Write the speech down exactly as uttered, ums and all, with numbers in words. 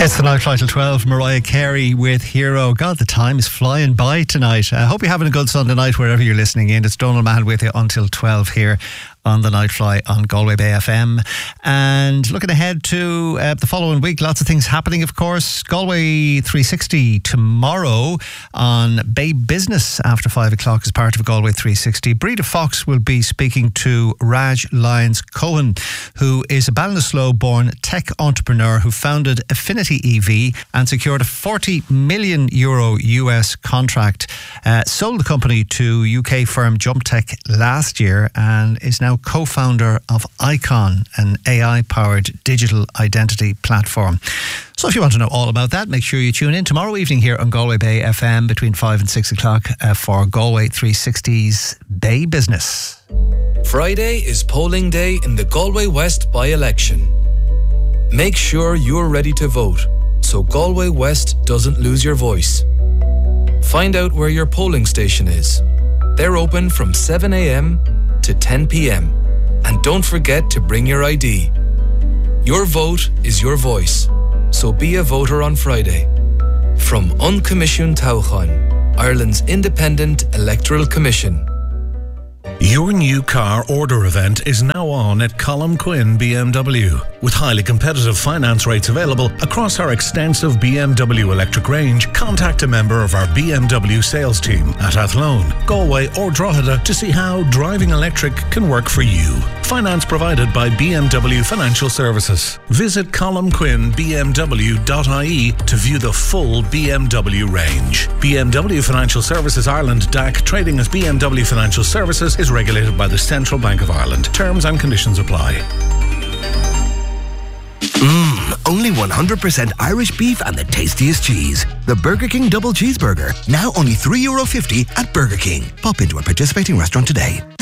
It's the Night Flight till twelve. Mariah Carey with Hero. God, the time is flying by tonight. I hope you're having a good Sunday night wherever you're listening in. It's Donald Mahan with you until twelve here on the Night Fly on Galway Bay F M. And looking ahead to uh, the following week, lots of things happening, of course. Galway three sixty tomorrow on Bay Business after five o'clock as part of Galway three sixty. Breda Fox will be speaking to Raj Lyons Cohen, who is a Ballinasloe-born tech entrepreneur who founded Affinity E V and secured a forty million euro U S contract. Uh, sold the company to U K firm JumpTech last year and is now co-founder of Icon, an A I-powered digital identity platform. So if you want to know all about that, make sure you tune in tomorrow evening here on Galway Bay F M between five and six o'clock uh, for Galway three sixty's Bay Business. Friday is polling day in the Galway West by-election. Make sure you're ready to vote so Galway West doesn't lose your voice. Find out where your polling station is. They're open from seven a.m. to ten p.m. And don't forget to bring your I D. Your vote is your voice, so be a voter on Friday. From Uncommissioned Tauchan, Ireland's independent electoral commission. Your new car order event is now on at Colm Quinn B M W. With highly competitive finance rates available across our extensive B M W electric range, contact a member of our B M W sales team at Athlone, Galway or Drogheda to see how driving electric can work for you. Finance provided by B M W Financial Services. Visit colm quinn b m w dot i e to view the full B M W range. B M W Financial Services Ireland D A C, trading as B M W Financial Services, is regulated by the Central Bank of Ireland. Terms and conditions apply. Mmm, only one hundred percent Irish beef and the tastiest cheese. The Burger King Double Cheeseburger, now only three euro fifty at Burger King. Pop into a participating restaurant today.